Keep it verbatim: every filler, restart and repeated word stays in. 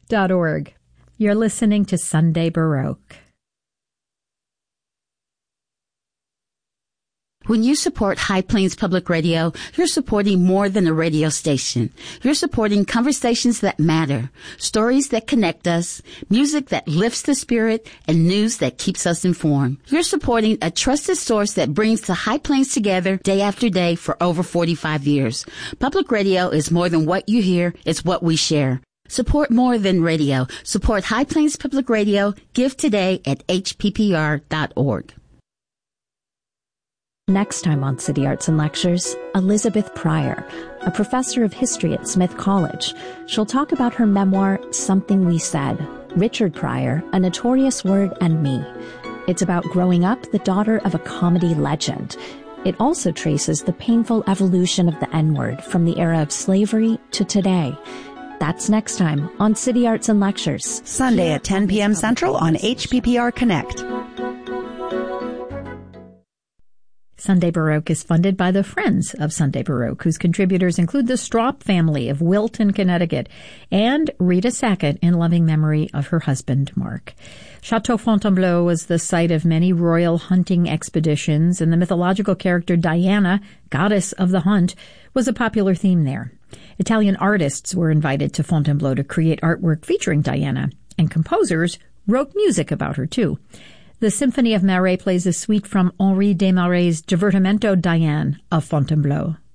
dot org. You're listening to Sunday Baroque. When you support High Plains Public Radio, you're supporting more than a radio station. You're supporting conversations that matter, stories that connect us, music that lifts the spirit, and news that keeps us informed. You're supporting a trusted source that brings the High Plains together day after day for over forty-five years. Public radio is more than what you hear, it's what we share. Support more than radio. Support High Plains Public Radio. Give today at H P P R dot org. Next time on City Arts and Lectures, Elizabeth Pryor, a professor of history at Smith College. She'll talk about her memoir, Something We Said, Richard Pryor, A Notorious Word and Me. It's about growing up the daughter of a comedy legend. It also traces the painful evolution of the N-word from the era of slavery to today. That's next time on City Arts and Lectures. Sunday at ten p.m. Central on H P P R Connect. Sunday Baroque is funded by the Friends of Sunday Baroque, whose contributors include the Stroup family of Wilton, Connecticut, and Rita Sackett in loving memory of her husband, Mark. Chateau Fontainebleau was the site of many royal hunting expeditions, and the mythological character Diana, goddess of the hunt, was a popular theme there. Italian artists were invited to Fontainebleau to create artwork featuring Diana, and composers wrote music about her, too. The Symphony of Marais plays a suite from Henri Desmarais' Divertimento Diane of Fontainebleau.